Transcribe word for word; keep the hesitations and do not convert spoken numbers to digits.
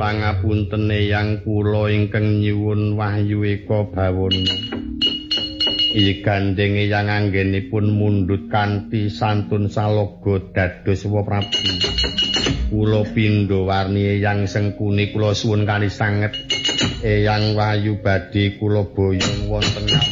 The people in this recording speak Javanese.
pangapunten Eyang kula ingkang nyuwun wahyu eka bawana. Iyi gandeng Eyang anggenipun mundhut kanthi santun salaga dados Prabu. Kula pindha warni Eyang Sengkuni kula suwun kali sanget Eyang Wayu badhe kula boyong wonten